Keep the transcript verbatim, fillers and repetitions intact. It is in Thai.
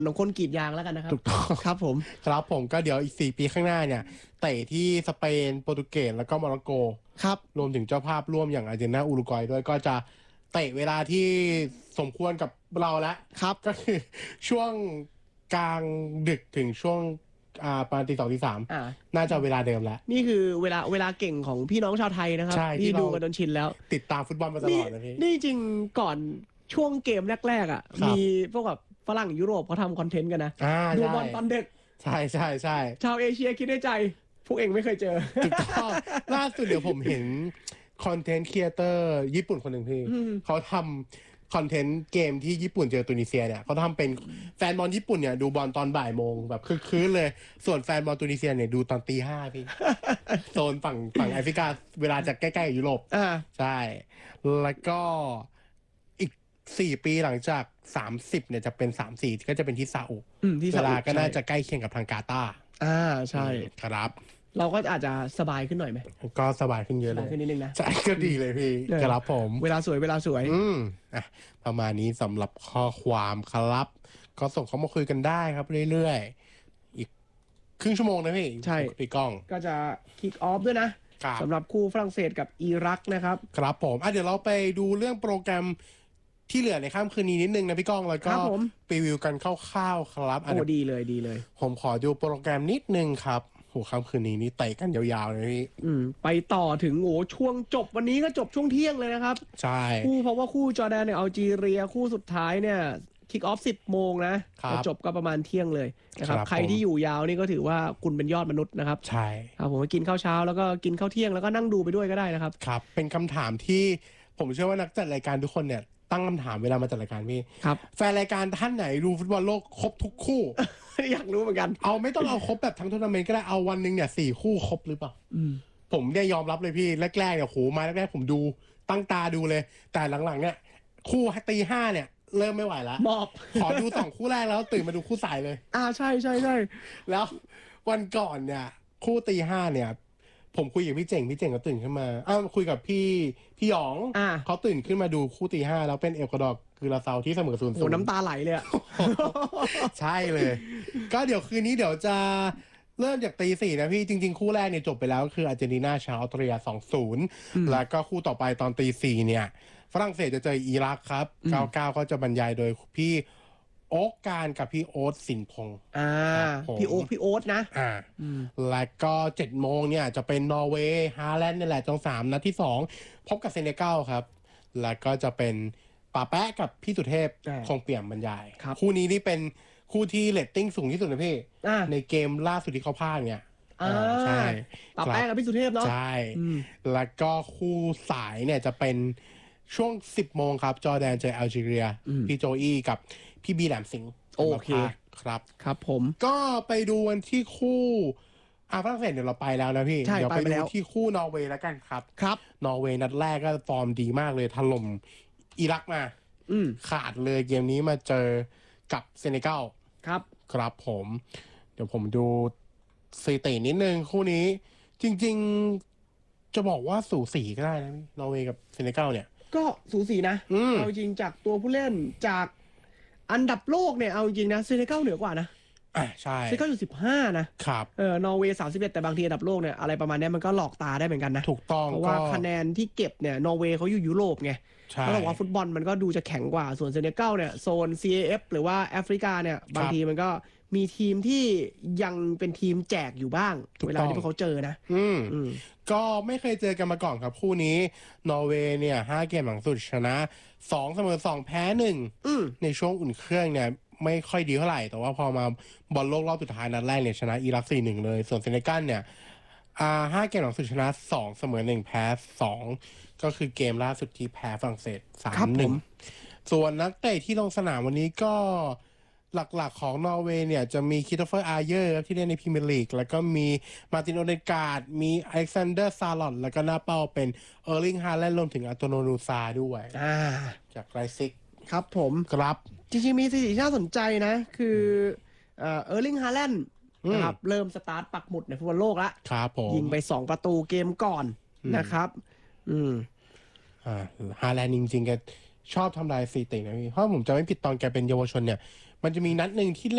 หนองคนกรีดยางแล้วกันนะครับถูกต้องครับผมครับผมก็เดี๋ยวอีกสี่ปีข้างหน้าเนี่ยเตะที่สเปนโปรตุเกสแล้วก็โมร็อกโกครับรวมถึงเจ้าภาพร่วมอย่างอาร์เจนตินาอุรุกวัยด้วยก็จะเตะเวลาที่สมควรกับเราแล้วครับก็คือช่วงกลางดึกถึงช่วงอ่าประมาณตีสองตีสามน่าจะเวลาเดิมแล้วนี่คือเวลาเวลาเก่งของพี่น้องชาวไทยนะครับที่ดูกันจนชินแล้วติดตามฟุตบอลมาตลอดนะพี่นี่จริงก่อนช่วงเกมแรกๆอ่ะมีพวกแบบฝรั่งยุโรปเขาทำคอนเทนต์กันนะดูบอลตอนเด็กใช่ใช่ใช่ชาวเอเชียคิดในใจพวกเองไม่เคยเจอถูกต้องล่าสุดเดี๋ยวผมเห็นคอนเทนต์ครีเอเตอร์ญี่ปุ่นคนหนึ่งพี่เขาทำคอนเทนต์เกมที่ญี่ปุ่นเจอตุนิเซียเนี่ยเขาทำเป็นแฟนบอลญี่ปุ่นเนี่ยดูบอลตอนบ่ายโมงแบบคึกคืนเลยส่วนแฟนบอลตุนิเซียเนี่ยดูตอนตีห้าพี่โซนฝั่งฝั่งแอฟริกาเวลาจะใกล้ๆยุโรปใช่แล้วก็อีกสี่ปีหลังจากสามสิบเนี่ยจะเป็นสามสี่ก็จะเป็นที่ซาอุเวลาก็น่าจะใกล้เคียงกับทางกาตาร์อ่าใช่ครับเราก็อาจจะสบายขึ้นหน่อยไหมก็สบายขึ้นเยอะเลยขึ้นนิดนึงนะใช่ก็ดีเลยพี่ครับผมเวลาสวยเวลาสวยอืมอ่ะประมาณนี้สำหรับข้อความครับก็ส่งเข้ามาคุยกันได้ครับเรื่อยๆอีกครึ่งชั่วโมงนะพี่ใช่พี่ก้องก็จะคิกออฟด้วยนะสำหรับคู่ฝรั่งเศสกับอิรักนะครับครับผมอ่ะเดี๋ยวเราไปดูเรื่องโปรแกรมที่เหลือในค่ำคืนนี้นิดนึงนะพี่ก้องแล้วก็รีวิวกันคร่าวๆครับโอ้ดีเลยดีเลยผมขอดูโปรแกรมนิดนึงครับโหค่ำคืนนี้นี่เตะกันยาวๆเลยพี่อืมไปต่อถึงโอ้ช่วงจบวันนี้ก็จบช่วงเที่ยงเลยนะครับใช่คู่เพราะว่าคู่จอร์แดนเนี่ยอัลจีเรียคู่สุดท้ายเนี่ยคิกออฟสิบโมงนะจบก็ประมาณเที่ยงเลยนะครับใครที่อยู่ยาวนี่ก็ถือว่าคุณเป็นยอดมนุษย์นะครับใช่ครับผมกินข้าวเช้าแล้วก็กินข้าวเที่ยงแล้วก็นั่งดูไปด้วยก็ได้นะครับครับเป็นคำถามที่ผมเชื่อว่านักจัดรายการทุกคนเนี่ยตั้งคำถามเวลามาจัดรายการพี่ครับแฟนรายการท่านไหนดูฟุตบอลโลกครบทุกคู่อยากรู้เหมือนกันเอาไม่ต้องเอาครบแบบทั้งทัวร์นาเมนต์ก็ได้เอาวันหนึ่งเนี่ยสี่คู่ครบหรือเปล่าผมเนี่ยยอมรับเลยพี่แรกๆเนี่ยโหมาแรกๆผมดูตั้งตาดูเลยแต่หลังๆเนี่ยคู่ตีห้าเนี่ยเริ่มไม่ไหวแล้วมอบขอดูสองคู่แรกแล้วตื่นมาดูคู่สายเลยอ่าใช่ใช่ใช่แล้ววันก่อนเนี่ยคู่ตีห้าเนี่ยผมคุยกับพี่เจ๋งพี่เจ๋งก็ตื่นขึ้นมาอ้าวคุยกับพี่พี่หยองเขาตื่นขึ้นมาดูคู่ตีห้าแล้วเป็นเอลกวาดอร์คือลาซาวที่เสมอศูนย์ศูนย์น้ำตาไหลเลยใช่เลยก็เดี๋ยวคืนนี้เดี๋ยวจะเริ่มจากตีสี่นะพี่จริงๆคู่แรกเนี่ยจบไปแล้วคืออาร์เจนตินาชนะออสเตรีย สองศูนย์ แล้วก็คู่ต่อไปตอนตีสี่เนี่ยฝรั่งเศสจะเจออิรักครับเก้าสิบเก้าก็จะบรรยายโดยพี่โอ๊กการกับพี่โอ๊ตสินพงษ์อ่าพี่โอ๊กพี่โอ๊ตนะอ่าแล้วก็เจ็ดโมงเนี่ยจะเป็นนอร์เวย์ฮาแลนด์นี่แหละจงสามนัดที่สองพบกับเซเนกัลครับแล้วก็จะเป็นป่าแปะกับพี่สุเทพคงเปี่ยมบรรยายคู่นี้นี่เป็นคู่ที่เรตติ้งสูงที่สุดนะพี่ในเกมล่าสุดที่เขาพากเนี่ยใช่ป่าแปะกับพี่สุเทพเนาะใช่แล้วก็คู่สายเนี่ยจะเป็นช่วงสิบโมงครับจอร์แดนเจอแอลจีเรียพี่โจอี้กับพี่บีแหลมสิงห์โอเคครับครับผมก็ไปดูวันที่คู่อาฝรั่งเศสเดี๋ยวเราไปแล้วนะพี่เดี๋ยวไปดูที่คู่นอร์เวย์แล้วกันครับครับนอร์เวย์นัดแรกก็ฟอร์มดีมากเลยถล่มอิรักมาขาดเลยเกมนี้มาเจอกับเซเนกัลครับครับผมเดี๋ยวผมดูสถิตินิดนึงคู่นี้จริงๆจะบอกว่าสูสีก็ได้นะพี่นอร์เวย์กับเซเนกัลเนี่ยก็สูสีนะเอาจริงจากตัวผู้เล่นจากอันดับโลกเนี่ยเอาจริงนะเซเนกัลเหนือกว่านะอ่าใช่เซเนกัลอยู่สิบห้านะครับเออนอร์เวย์สามสิบเอ็ดแต่บางทีอันดับโลกเนี่ยอะไรประมาณนี้มันก็หลอกตาได้เหมือนกันนะถูกต้องเพราะว่าคะแนนที่เก็บเนี่ยนอร์เวย์เขาอยู่ยุโรปไงเขาบอกว่าฟุตบอลมันก็ดูจะแข็งกว่าส่วนเซเนกัลเนี่ยโซน ซี เอ เอฟ หรือว่าแอฟริกาเนี่ยบางทีมันก็มีทีมที่ยังเป็นทีมแจกอยู่บ้างเวลาที่พวกเขาเจอนะอืมก็ไม่เคยเจอกันมาก่อนครับคู่นี้นอร์เวย์เนี่ยห้าเกมหลังสุดชนะสองเสมอสองแพ้หนึ่งในช่วงอุ่นเครื่องเนี่ยไม่ค่อยดีเท่าไหร่แต่ว่าพอมาบอลโลกรอบสุดท้ายนัดแรกเนี่ยชนะอิรัก สี่หนึ่ง เลยส่วนเซเนกัลเนี่ยอ่าห้าเกมหลังสุดชนะสองเสมอหนึ่งแพ้สองก็คือเกมล่าสุดที่แพ้ฝรั่งเศส สามหนึ่ง ส่วนนักเตะที่ลงสนามวันนี้ก็หลักๆของนอร์เวย์เนี่ยจะมีคริสโตเฟอร์อาร์เยอร์ที่เล่นในพรีเมียร์ลีกแล้วก็มีมาร์ตินโอเดการ์ดมีอเล็กซานเดอร์ซาลอตแล้วก็หน้าเป้าเป็นเออร์ลิงฮาแลนด์รวมถึงอันโตโนนูซาด้วยจากไรซิกครับผมครับจริงๆมีสิ่งที่น่าสนใจนะคือเออร์ลิงฮาแลนด์นะครับเริ่มสตาร์ทปักหมุดในฟุตบอลโลกแล้วครับผมยิงไปสองประตูเกมก่อนนะครับอืมอ่าฮาแลนด์จริงๆแกชอบทำลายสถิตินะพี่เพราะผมจะไม่ผิดตอนแกเป็นเยาวชนเนี่ยมันจะมีนัดหนึ่งที่